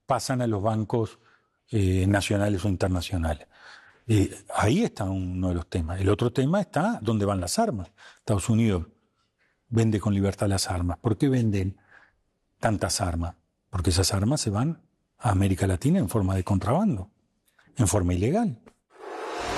pasan a los bancos nacionales o internacionales. Ahí está uno de los temas. El otro tema está dónde van las armas. Estados Unidos vende con libertad las armas. ¿Por qué venden tantas armas? Porque esas armas se van a América Latina en forma de contrabando, en forma ilegal.